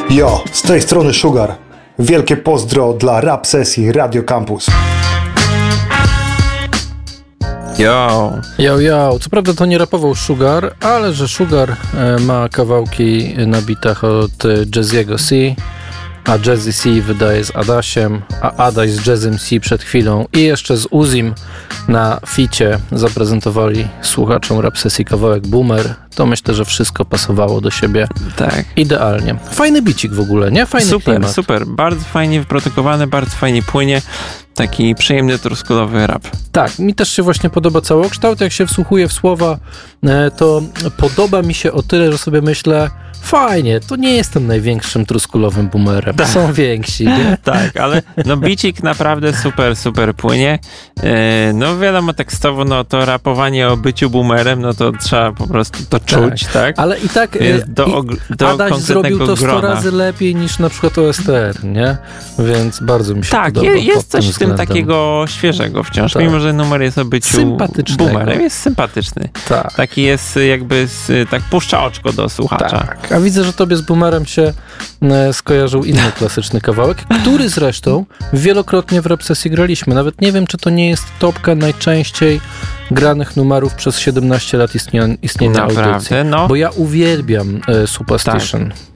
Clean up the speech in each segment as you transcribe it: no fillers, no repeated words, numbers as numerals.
Jo, z tej strony Sugar. Wielkie pozdro dla rap sesji Radio Campus. Yo. Co prawda to nie rapował Sugar, ale że Sugar ma kawałki na bitach od Jazzy'ego C, a Jazzy C wydaje z Adasiem, a Adaś z Jazzem C przed chwilą i jeszcze z Uzim na ficie zaprezentowali słuchaczom rap sesji kawałek Boomer, to myślę, że wszystko pasowało do siebie idealnie. Fajny bicik w ogóle, nie? Fajny klimat. Super. Bardzo fajnie wyprodukowany, bardzo fajnie płynie. Taki przyjemny, truskulowy rap. Tak, mi też się właśnie podoba całokształt. Jak się wsłuchuję w słowa, to podoba mi się o tyle, że sobie myślę, fajnie, to nie jestem największym truskulowym boomerem. Tak. Są więksi, nie? Tak, ale bicik naprawdę super płynie. No wiadomo, tekstowo, to rapowanie o byciu boomerem, to trzeba po prostu to czuć, tak? Ale i tak do Adaś zrobił to 100 razy lepiej niż na przykład OSTR, nie? Więc bardzo mi się podoba. Tak, jest coś w tym takiego świeżego wciąż, mimo że numer jest o byciu boomerem. Jest sympatyczny. Tak. Taki jest jakby, tak puszcza oczko do słuchacza. Tak. A widzę, że tobie z boomerem się skojarzył inny klasyczny kawałek, który zresztą wielokrotnie w rap sesji graliśmy. Nawet nie wiem, czy to nie jest topka najczęściej granych numerów przez 17 lat istnienia audycji. Bo ja uwielbiam Superstition. Tak.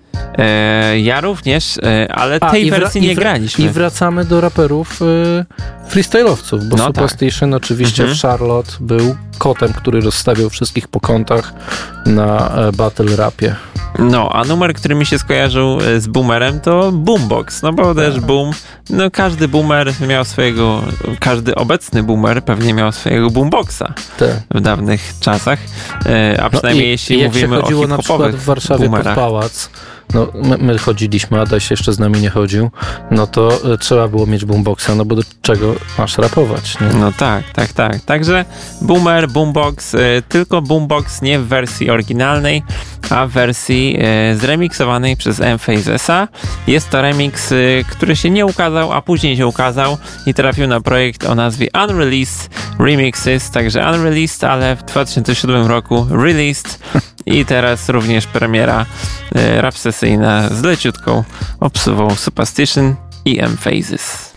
Ja również, ale tej wersji nie graliśmy. I wracamy do raperów freestyle'owców, bo Superstition oczywiście w Charlotte był kotem, który rozstawiał wszystkich po kątach na battle rapie. A numer, który mi się skojarzył z boomerem, to Boombox, bo też boom, każdy boomer miał swojego, każdy obecny boomer pewnie miał swojego boomboxa w dawnych czasach, a przynajmniej jeśli mówimy o hip-hopowych na przykład w Warszawie boomerach. Pod pałac, my chodziliśmy, Adaś jeszcze z nami nie chodził, to trzeba było mieć boomboxa, bo do czego masz rapować, nie? Tak. Także boomer, boombox, tylko boombox nie w wersji oryginalnej, a w wersji zremiksowanej przez M-Phasesa. Jest to remix, który się nie ukazał, a później się ukazał i trafił na projekt o nazwie Unreleased Remixes, także Unreleased, ale w 2007 roku released i teraz również premiera rap sesyjna z leciutką obsuwą Superstition i M-Phases.